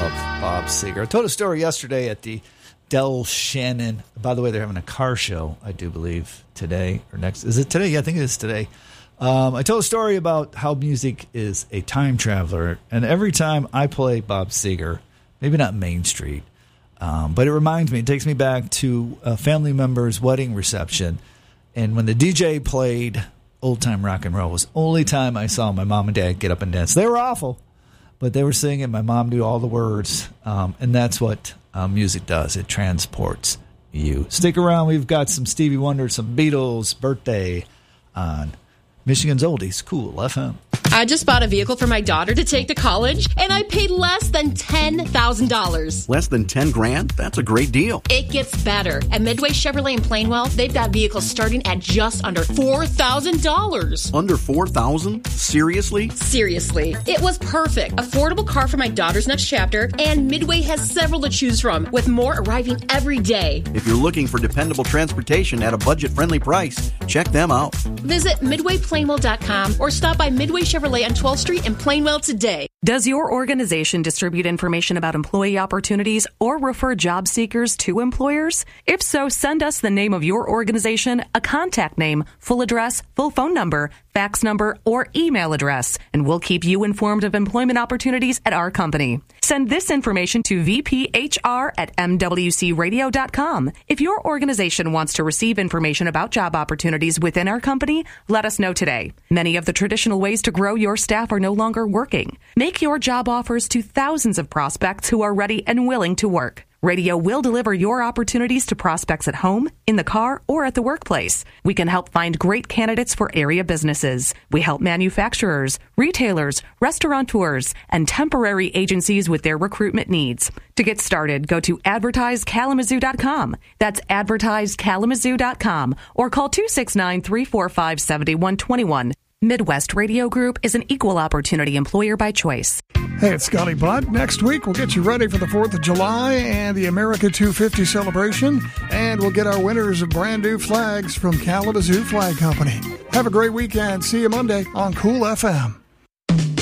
love Bob Seger. I told a story yesterday at the Del Shannon. By the way, they're having a car show, I do believe, today or next. Is it today? Yeah, I think it is today. I told a story about how music is a time traveler, and every time I play Bob Seger, maybe not Main Street, but it reminds me, it takes me back to a family member's wedding reception, and when the DJ played old-time rock and roll, was the only time I saw my mom and dad get up and dance. They were awful, but they were singing. My mom knew all the words, and that's what music does. It transports you. Stick around. We've got some Stevie Wonder, some Beatles birthday on Michigan's Oldies, Cool FM. I just bought a vehicle for my daughter to take to college, and I paid less than $10,000. Less than 10 grand? That's a great deal. It gets better. At Midway Chevrolet in Plainwell, they've got vehicles starting at just under $4,000. Under $4,000? Seriously? Seriously. It was perfect. Affordable car for my daughter's next chapter, and Midway has several to choose from, with more arriving every day. If you're looking for dependable transportation at a budget-friendly price, check them out. Visit MidwayPlainwell.com or stop by Midway Chevrolet on 12th Street in Plainwell today. Does your organization distribute information about employee opportunities or refer job seekers to employers? If so, send us the name of your organization, a contact name, full address, full phone number, fax number, or email address, and we'll keep you informed of employment opportunities at our company. Send this information to vphr@mwcradio.com. If your organization wants to receive information about job opportunities within our company, let us know today. Many of the traditional ways to grow your staff are no longer working. Make your job offers to thousands of prospects who are ready and willing to work. Radio will deliver your opportunities to prospects at home, in the car, or at the workplace. We can help find great candidates for area businesses. We help manufacturers, retailers, restaurateurs, and temporary agencies with their recruitment needs. To get started, go to advertisekalamazoo.com. That's advertisekalamazoo.com, or call 269-345-7121. Midwest Radio Group is an equal opportunity employer by choice. Hey, it's Scotty Budd. Next week, we'll get you ready for the 4th of July and the America 250 celebration, and we'll get our winners of brand new flags from Kalamazoo Flag Company. Have a great weekend. See you Monday on Cool FM.